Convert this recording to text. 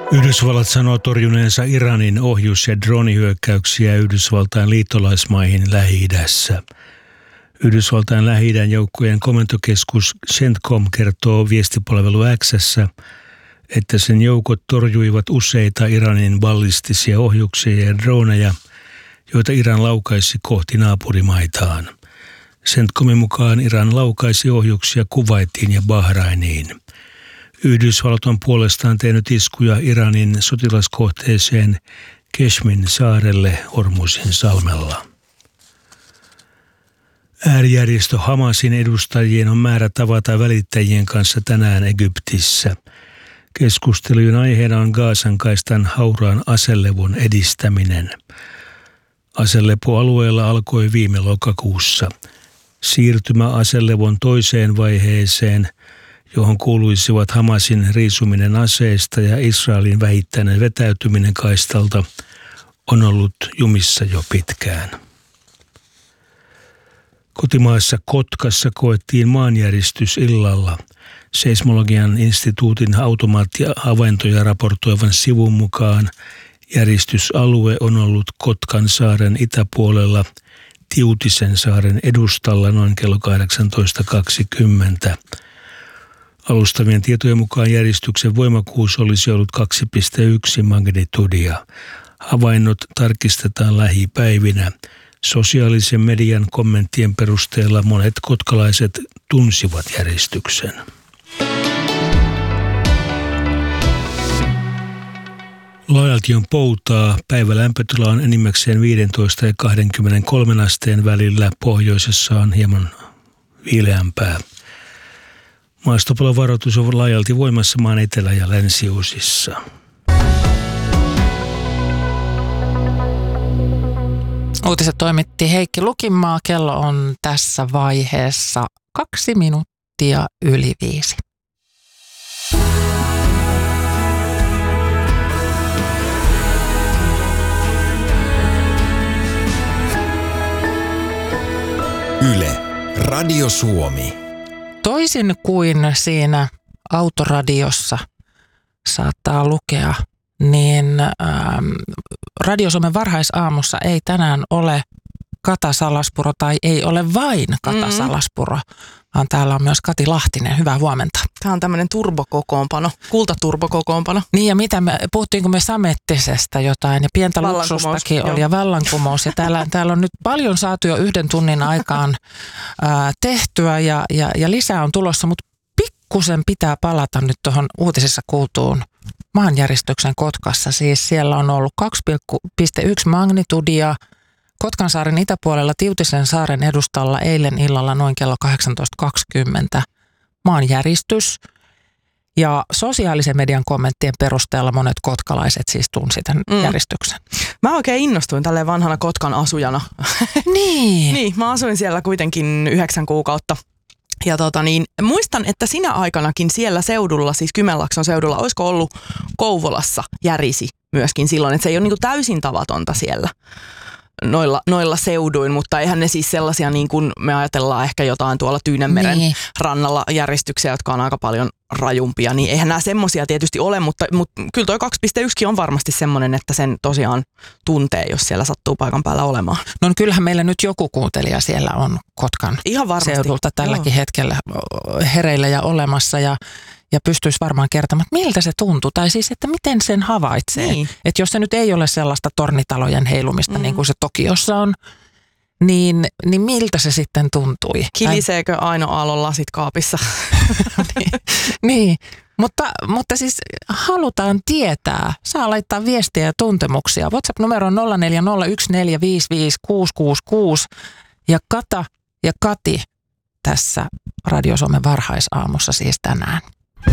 Yhdysvallat sanoo torjuneensa Iranin ohjus- ja droonihyökkäyksiä Yhdysvaltain liittolaismaihin Lähi-idässä. Yhdysvaltain Lähi-idän joukkojen komentokeskus CENTCOM kertoo viestipalvelu X:ssä, että sen joukot torjuivat useita Iranin ballistisia ohjuksia ja droneja, joita Iran laukaisi kohti naapurimaitaan. CENTCOMin mukaan Iran laukaisi ohjuksia Kuwaitiin ja Bahrainiin. Yhdysvallat on puolestaan tehnyt iskuja Iranin sotilaskohteeseen Keshmin saarelle Hormuzin salmella. Äärijärjestö Hamasin edustajien on määrä tavata välittäjien kanssa tänään Egyptissä. Keskustelujen aiheena on Gazan kaistan hauraan aselevon edistäminen. Aselepoalueella alkoi viime lokakuussa. Siirtymä aselevon toiseen vaiheeseen, johon kuuluisivat Hamasin riisuminen aseista ja Israelin vähittäinen vetäytyminen kaistalta, on ollut jumissa jo pitkään. Kotimaassa Kotkassa koettiin maanjäristys illalla. Seismologian instituutin automaattihavaintoja raportoivan sivun mukaan järistysalue on ollut Kotkan saaren itäpuolella Tiutisen saaren edustalla noin kello 18.20. Alustavien tietojen mukaan järistyksen voimakkuus olisi ollut 2,1 magnitudia. Havainnot tarkistetaan lähipäivinä. Sosiaalisen median kommenttien perusteella monet kotkalaiset tunsivat järistyksen. Laajalti on poutaa. Päivälämpötila on enimmäkseen 15 ja 23 asteen välillä. Pohjoisessa on hieman viileämpää. Maastopalovaroitus on laajalti voimassa maan etelä- ja länsiosissa. Uutiset toimitti Heikki Lukinmaa. Kello on tässä vaiheessa 2 minuuttia yli 5. Yle, Radio Suomi. Toisin kuin siinä autoradiossa saattaa lukea, niin Radio Suomen varhaisaamussa ei tänään ole Kata Salaspuro tai ei ole vain Kata Salaspuro, vaan täällä on myös Kati Lahtinen. Hyvää huomenta. Tämä on tämmöinen turbokokoonpano, kultaturbokokoonpano. Niin ja puhuttiinko me samettisesta jotain ja pientä luksustakin oli ja vallankumous. Ja täällä on nyt paljon saatu jo 1 tunnin aikaan tehtyä ja lisää on tulossa, mutta pikkusen pitää palata nyt tuohon uutisissa kuultuun maanjäristyksen Kotkassa. Siis siellä on ollut 2,1 magnitudia Kotkansaaren itäpuolella Tiutisen saaren edustalla eilen illalla noin kello 18.20 maanjäristys. Ja sosiaalisen median kommenttien perusteella monet kotkalaiset siis tunsi tämän järistyksen. Mä oikein innostuin tälleen vanhana Kotkan asujana. Niin. Niin, mä asuin siellä kuitenkin 9 kuukautta. Ja muistan, että sinä aikanakin siellä seudulla, siis Kymenlaakson seudulla, olisiko ollut Kouvolassa järisi myöskin silloin, että se ei ole niin kuin täysin tavatonta siellä noilla seuduin, mutta eihän ne siis sellaisia niin kuin me ajatellaan ehkä jotain tuolla Tyynenmeren rannalla järjestyksiä, jotka on aika paljon rajumpia, niin eihän nämä semmoisia tietysti ole, mutta kyllä toi 2,1 on varmasti semmoinen, että sen tosiaan tuntee, jos siellä sattuu paikan päällä olemaan. No kyllähän meillä nyt joku kuuntelija siellä on Kotkan seudulta tälläkin hetkellä hereillä ja olemassa ja pystyisi varmaan kertomaan, että miltä se tuntuu, tai siis, että miten sen havaitsee. Niin. Että jos se nyt ei ole sellaista tornitalojen heilumista, niin kuin se Tokiossa on, niin miltä se sitten tuntui? Kiliseekö Aino Aallon lasit kaapissa? Niin, mutta siis halutaan tietää. Saa laittaa viestiä ja tuntemuksia. WhatsApp-numero on 0401455666 ja Kata ja Kati tässä Radio Suomen varhaisaamussa siis tänään.